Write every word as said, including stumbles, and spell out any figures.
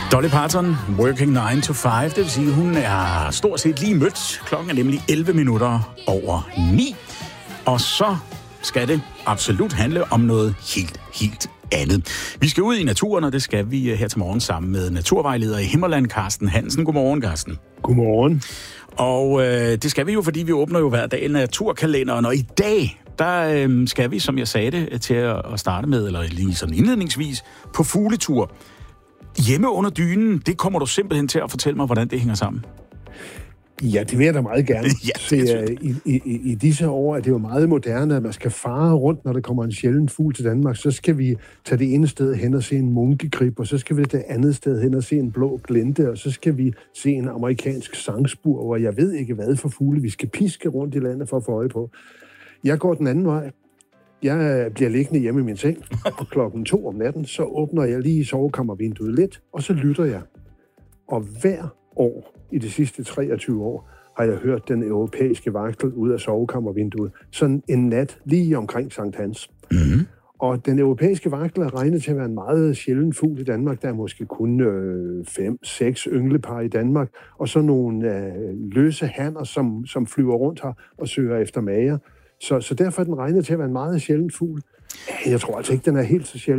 Dolly Parton, working nine to five, det vil sige, hun er stort set lige mødt. Klokken er nemlig elleve minutter over ni. Og så skal det absolut handle om noget helt, helt andet. Vi skal ud i naturen, og det skal vi her til morgen sammen med naturvejleder i Himmerland, Carsten Hansen. Godmorgen, Carsten. Godmorgen. Og øh, det skal vi jo, fordi vi åbner jo hver dag naturkalenderen, og i dag, der øh, skal vi, som jeg sagde det, til at starte med, eller lige sådan indledningsvis, på fugletur. Hjemme under dynen, det kommer du simpelthen til at fortælle mig, hvordan det hænger sammen. Ja, det vil jeg da meget gerne. Ja, Se, i, i, I disse år er det jo meget moderne, at man skal fare rundt, når der kommer en sjælden fugl til Danmark. Så skal vi tage det ene sted hen og se en munkegrib, og så skal vi det andet sted hen og se en blå glente, og så skal vi se en amerikansk sangspur, hvor jeg ved ikke hvad for fugle vi skal piske rundt i landet for at få øje på. Jeg går den anden vej. Jeg bliver liggende hjemme i min seng, og klokken to om natten, så åbner jeg lige sovekammervinduet lidt, og så lytter jeg. Og hver år i de sidste treogtyve år har jeg hørt den europæiske vagtel ud af sovekammervinduet, sådan en nat lige omkring Sankt Hans. Mm-hmm. Og den europæiske vagtel er regnet til at være en meget sjælden fugl i Danmark. Der er måske kun øh, fem, seks ynglepar i Danmark, og så nogle øh, løse hanner, som, som flyver rundt her og søger efter mager. Så, så derfor er den regnet til at være en meget sjælden fugl. Jeg tror altså ikke, den er helt så sjælden.